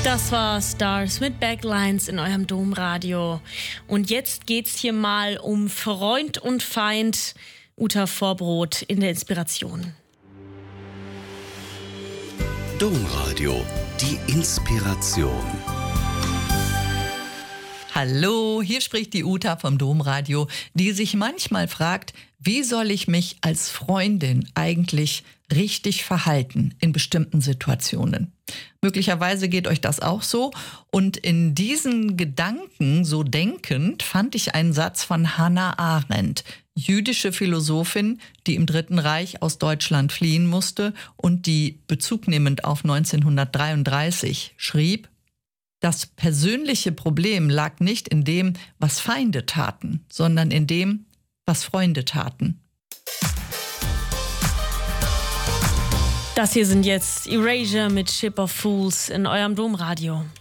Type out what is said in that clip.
Das war Stars mit Backlines in eurem Domradio. Und jetzt geht's hier mal um Freund und Feind. Uta Vorbrot in der Inspiration. Domradio, die Inspiration. Hallo, hier spricht die Uta vom Domradio, die sich manchmal fragt, wie soll ich mich als Freundin eigentlich richtig verhalten in bestimmten Situationen? Möglicherweise geht euch das auch so. Und in diesen Gedanken, so denkend, fand ich einen Satz von Hannah Arendt, jüdische Philosophin, die im Dritten Reich aus Deutschland fliehen musste und die, bezugnehmend auf 1933, schrieb: Das persönliche Problem lag nicht in dem, was Feinde taten, sondern in dem, was Freunde taten. Das hier sind jetzt Erasure mit Ship of Fools in eurem Domradio.